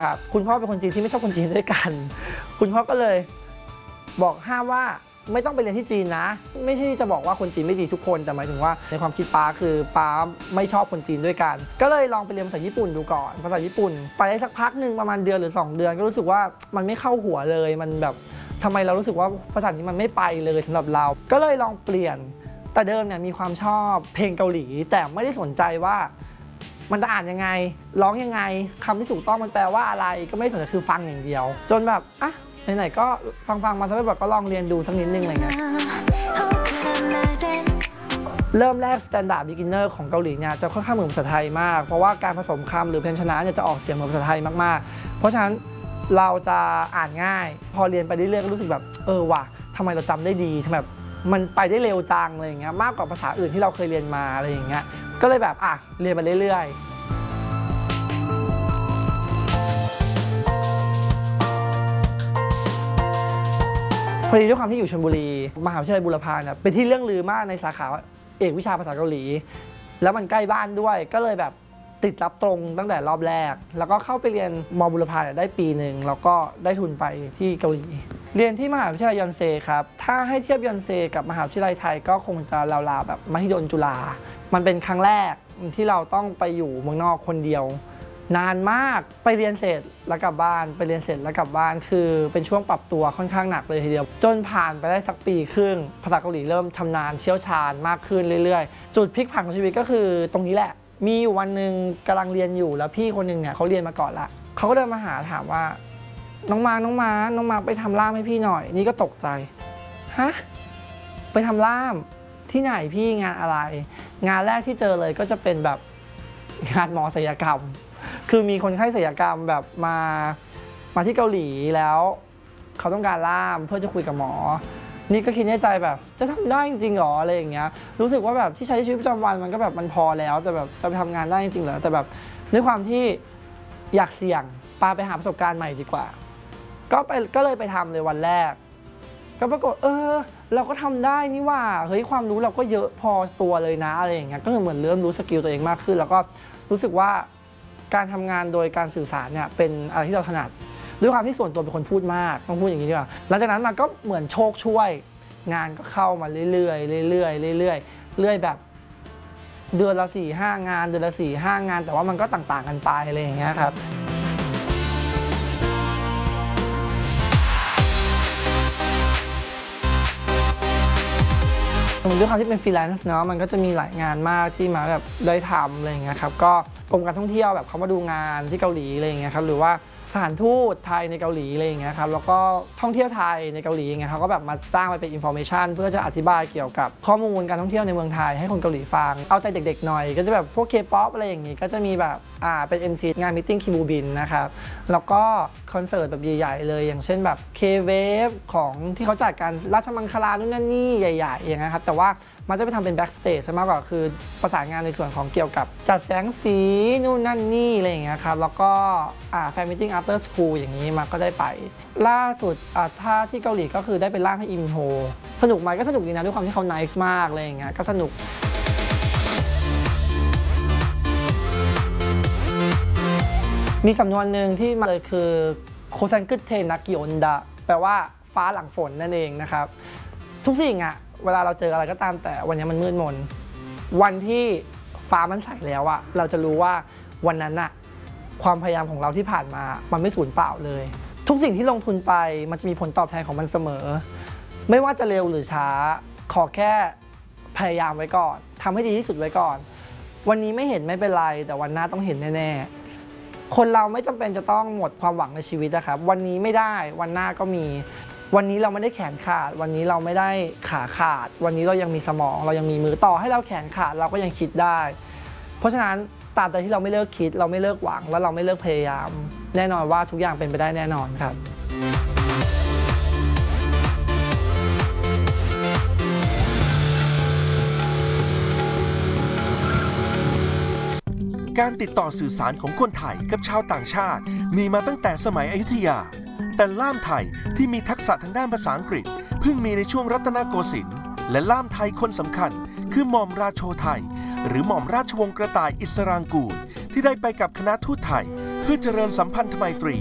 ครับคุณพ่อเป็นคนจีนที่ไม่ชอบคนจีนด้วยกันคุณพ่อก็เลยบอกห้ามว่าไม่ต้องไปเรียนที่จีนนะไม่ใช่จะบอกว่าคนจีนไม่ดีทุกคนแต่หมายถึงว่าในความคิดป้าคือป้าไม่ชอบคนจีนด้วยกันก็เลยลองไปเรียนภาษาญี่ปุ่นดูก่อนภาษาญี่ปุ่นไปได้สักพักหนึ่งประมาณเดือนหรือ2 เดือนก็รู้สึกว่ามันไม่เข้าหัวเลยมันแบบทำไมเรารู้สึกว่าภาษานี้มันไม่ไปเลยสำหรับเราก็เลยลองเปลี่ยนแต่เดิมเนี่ยมีความชอบเพลงเกาหลีแต่ไม่ได้สนใจว่ามันจะอ่านยังไงร้องยังไงคำที่ถูกต้องมันแปลว่าอะไรก็ไม่สนใจคือฟังอย่างเดียวจนแบบอ่ะไหนๆก็ฟังมาสักพักก็ลองเรียนดูสักนิดนึงอะไรเงี้ยเริ่มแรก Standard Beginner ของเกาหลีเนี่ยจะค่อนข้างเหมือนภาษาไทยมากเพราะว่าการผสมคำหรือพยัญชนะเนี่ยจะออกเสียงเหมือนภาษาไทยมากๆเพราะฉะนั้นเราจะอ่านง่ายพอเรียนไปเรื่อยๆก็รู้สึกแบบว่ะทำไมเราจำได้ดีทำไมมันไปได้เร็วจังอะไรอย่างเงี้ยมากกว่าภาษาอื่นที่เราเคยเรียนมาอะไรอย่างเงี้ยก็เลยแบบเรียนไปเรื่อยๆพอดีด้วยความที่อยู่ชลบุรีมหาวิทยาลัยบูรพาเนี่ยเป็นที่เรื่องลือมากในสาขาเอกวิชาภาษาเกาหลีแล้วมันใกล้บ้านด้วยก็เลยแบบติดรับตรงตั้งแต่รอบแรกแล้วก็เข้าไปเรียนม.บูรพาได้ปีหนึ่งแล้วก็ได้ทุนไปที่เกาหลีเรียนที่มหาวิทยาลัยยอนเซครับถ้าให้เทียบยอนเซกับมหาวิทยาลัยไทยก็คงจะราวๆแบบมหิดลจุฬามันเป็นครั้งแรกที่เราต้องไปอยู่เมืองนอกคนเดียวนานมากไปเรียนเสร็จแล้วกลับบ้านไปเรียนเสร็จแล้วกลับบ้านคือเป็นช่วงปรับตัวค่อนข้างหนักเลยทีเดียวจนผ่านไปได้สักปีครึ่งภาษาเกาหลีเริ่มชำนาญเชี่ยวชาญมากขึ้นเรื่อยๆจุดพลิกผันของชีวิตก็คือตรงนี้แหละมีอยู่วันหนึ่งกำลังเรียนอยู่แล้วพี่คนหนึ่งเนี่ยเขาเรียนมาก่อนละเขาก็เดินมาหาถามว่าน้องมาไปทำล่ามให้พี่หน่อยนี่ก็ตกใจฮะไปทำล่ามที่ไหนพี่งานอะไรงานแรกที่เจอเลยก็จะเป็นแบบงานหมอศัลยกรรมคือมีคนไข้ศัลยกรรมแบบมาที่เกาหลีแล้วเขาต้องการล่ามเพื่อจะคุยกับหมอนี่ก็คิดในใจแบบจะทำได้จริงๆหรออะไรอย่างเงี้ยรู้สึกว่าแบบที่ใช้ชีวิตประจำวันมันก็แบบมันพอแล้วแต่แบบจะไปทำงานได้จริงๆเหรอแต่แบบด้วยความที่อยากเสี่ยงปาไปหาประสบการณ์ใหม่ดีกว่าก็เลยไปทำเลยวันแรกก็ปรากฏเราก็ทำได้นี่ว่าเฮ้ยความรู้เราก็เยอะพอตัวเลยนะอะไรอย่างเงี้ยก็เหมือนเริ่มรู้สกิลตัวเองมากขึ้นแล้วก็รู้สึกว่าการทำงานโดยการสื่อสารเนี่ยเป็นอะไรที่เราถนัดด้วยความที่ส่วนตัวเป็นคนพูดมากต้องพูดอย่างนี้ดีกว่าหลังจากนั้นมันก็เหมือนโชคช่วยงานก็เข้ามาเรื่อยๆแบบเดือนละ 4-5 งานเดือนละ 4-5 งานแต่ว่ามันก็ต่างๆกันไปอะไรอย่างเงี้ยครับด้วยความที่เป็นฟรีแลนซ์เนาะมันก็จะมีหลายงานมากที่มาแบบได้ทำอะไรอย่างเงี้ยครับก็กรมการท่องเที่ยวแบบเขามาดูงานที่เกาหลีอะไรอย่างเงี้ยครับหรือว่าสถานทูตไทยในเกาหลีอะไรอย่างเงี้ยครับแล้วก็ท่องเที่ยวไทยในเกาหลีอย่างเงี้ยเขาก็แบบมาจ้างไปเป็นอินโฟเมชันเพื่อจะอธิบายเกี่ยวกับข้อมูลการท่องเที่ยวในเมืองไทยให้คนเกาหลีฟังเอาใจเด็กๆหน่อยก็จะแบบพวกเคป๊อปอะไรอย่างงี้ก็จะมีแบบเป็น MC งานมีตติ้งคิมูบินนะครับแล้วก็คอนเสิร์ตแบบใหญ่ๆเลยอย่างเช่นแบบ K-Wave ของที่เขาจัดการราชมังคลานู่นนั่นนี่ใหญ่ๆอย่างเงี้ยครับแต่ว่ามันจะไปทำเป็นแบ็กสเตจซะมากกว่าคือประสานงานในส่วนของเกี่ยวกับจัดแสงสีนู่นนั่นนี่อะไรอย่างเงี้ยครับแล้วก็แฟนมิทติ้ง after school อย่างนี้มาก็ได้ไปล่าสุดถ้าที่เกาหลีก็คือได้เป็นร่างให้อินโฮสนุกไหมก็สนุกดีนะด้วยความที่เขา nice มากอะไรอย่างเงี้ยก็สนุกมีสำนวนหนึ่งที่มาเลยคือโคซันกึเทนักกิอนดะแปลว่าฟ้าหลังฝนนั่นเองนะครับทุกสิ่งเวลาเราเจออะไรก็ตามแต่วันนี้มันมืดมนวันที่ฟ้ามันใสแล้วเราจะรู้ว่าวันนั้นความพยายามของเราที่ผ่านมามันไม่สูญเปล่าเลยทุกสิ่งที่ลงทุนไปมันจะมีผลตอบแทนของมันเสมอไม่ว่าจะเร็วหรือช้าขอแค่พยายามไว้ก่อนทำให้ดีที่สุดไว้ก่อนวันนี้ไม่เห็นไม่เป็นไรแต่วันหน้าต้องเห็นแน่ๆคนเราไม่จำเป็นจะต้องหมดความหวังในชีวิตนะครับวันนี้ไม่ได้วันหน้าก็มีวันนี้เราไม่ได้แขนขาดวันนี้เราไม่ได้ขาขาดวันนี้เรายังมีสมองเรายังมีมือต่อให้เราแขนขาดเราก็ยังคิดได้เพราะฉะนั้นตราบใดที่เราไม่เลิกคิดเราไม่เลิกหวังและเราไม่เลิกพยายามแน่นอนว่าทุกอย่างเป็นไปได้แน่นอนครับการติดต่อสื่อสารของคนไทยกับชาวต่างชาติมีมาตั้งแต่สมัยอยุธยาแต่ล่ามไทยที่มีทักษะทางด้านภาษาอังกฤษเพิ่งมีในช่วงรัตนโกสินทร์และล่ามไทยคนสำคัญคือหม่อมราโชไทยหรือหม่อมราชวงศ์กระต่ายอิสรางกูลที่ได้ไปกับคณะทูตไทยเพื่อพื่อเจริญสัมพันธไมตรี